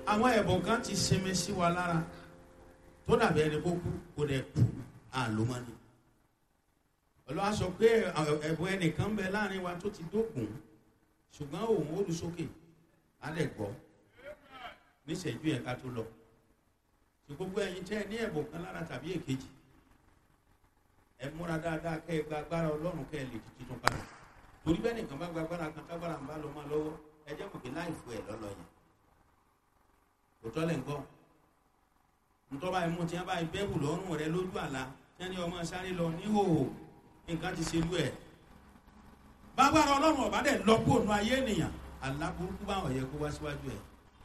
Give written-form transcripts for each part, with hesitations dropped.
àwọn ẹ̀bùn kan ti sinmi sí wa lára tó dàbí ẹni kó kú kó dẹ̀ kú àlómọ́ni. Ọlọ́run sọ pé ẹ̀bùn ẹnìkan bẹ láàrin wa tó ti dókun ṣùgbọ́n òun ó lu sókè á lẹ̀ gbọ́ níṣẹ́jú yẹn ká tó lọ. Tí gbogbo ẹ̀yin tẹ́ ẹ ní ẹ̀bùn kan lára tàbí èkejì ẹ múra dáadáa kẹ́ ẹ gba agbára Ọlọ́run kẹ́ ẹ lè di titun padà. Torí bẹ́ẹ̀ nìkan bá gba agbára kan tágbára ń bá lọ máa lọ́wọ́ ẹ jẹ́ mọ̀ pé láì fún ẹ lọ́lọ́ yẹn. Òtọ́ lẹ̀ ń gbọ́. Ntọ́ba ẹ̀mú tí wọ́n bá bẹ́ẹ̀bù lọ́rùn rẹ lójú àlá tí wọ́n ní ọmọ sáré lọ níhòòhò nǹkan ti ṣe lú ẹ̀. Bágbára Ọlọ́run ọ̀bá dẹ̀ lọ́pọ̀ ònú ayé ènìyàn aláburúkú báwọn yẹ kó wá síwájú ẹ̀.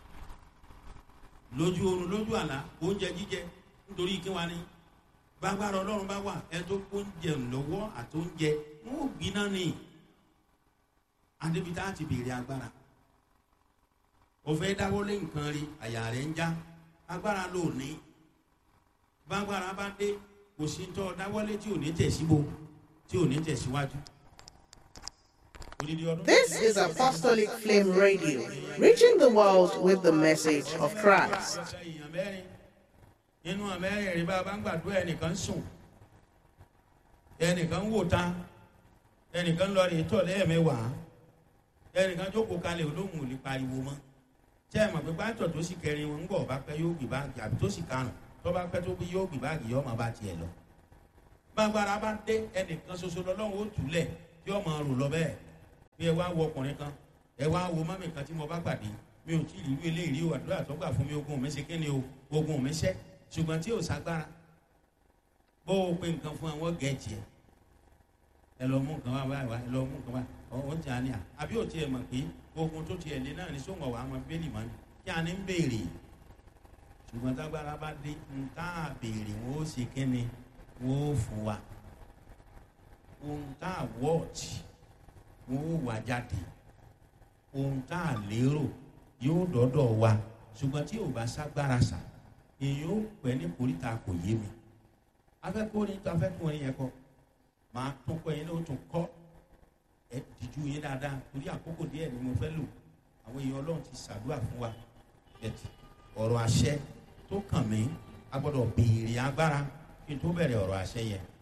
Lójú oorun lójú àlá oúnjẹ jíjẹ nítorí kí wá ní. Bágbára Ọlọ́run bá wà ẹ tó oúnjẹ lọ́wọ́ àtóúnjẹ wọn ò gbiná ni. Adébítà ti béèrè agbára. Ó fẹ́ dáwọ́lé nǹkan rí àyà rẹ̀ ń já agbára ló ní. Bágbára bá dé kò sí tọ́ dáwọ́lé tí ò ní tẹ̀síbo tí ò ní tẹ̀síwájú. This is Apostolic Flame Radio, reaching the world with the message of Christ. Inú àmẹ́rin rí bá bá ń gbàdúrà ẹnìkan sùn, ẹnìkan wò ta, ẹnìkan lọ rí tọ̀ lẹ́ẹ̀mẹ́wàá, ẹnìkan jókòó kalẹ̀ olóhùn ò lè pariwo mọ́. Ṣé ẹ mọ̀ pé pásítọ̀ tó sì kẹrin wọn ń bọ̀ bá pẹ́ yóò gbé báàgì àbí tó sì karùn tó bá pẹ́ tó bí yóò gbé báàgì yóò máa bá tiẹ̀ lọ. Bágbára bá dé ẹnìkan ṣoṣo lọ́lọ́run ó túlẹ̀ tí ó máa rò lọ bẹ́ẹ̀. Bí ẹ wá wo ọkùnrin kan ẹ wá wo mọ́mì kan tí mo bá pàdé mi ò tí ì rí irú eléyìí o àdúrà tó gbà fún mi ogun mi ṣe kí ni o ogun mi ṣẹ́ ṣùgbọ́n tí ò ságbára bó o pe nǹkan fún àwọn gẹ̀ẹ́jì ẹ lọ mú nǹkan wá wá ẹ lọ mú nǹkan wá ọ̀hún ti àní à àbí ò tiẹ̀ mọ̀ pé ogun tó tiẹ̀ lé náà ní sóńgọ̀ wà á mọ bẹ́ẹ̀lì mọ́ ni kí a ní ń béèrè ṣùgbọ́n tágbára bá dé ń tá a béèrè wọn ó ṣe kí ni wọn ó fún wa ohun tá a wọ́ọ̀tì wọn ó wà jáde ohun tá a lérò yóò dọ́dọ̀ wa ṣùgbọ́n tí ò bá ságbára sà èyí ó pẹ́ ní koríta kò yé mi afẹ́kùnrin yẹn kọ́ máa tún kọ́ yẹn ní o tún kọ́ ẹ dìjú yín dáadáa torí àkókò díẹ̀ ni mo fẹ́ lò àwọn èèyàn Ọlọ́run ti ṣàdúrà fún wa ọ̀rọ̀ àṣẹ tó kàn mí a gbọ́dọ̀ béèrè agbára kí n tó bẹ̀rẹ̀ ọ̀rọ̀ àṣẹ yẹn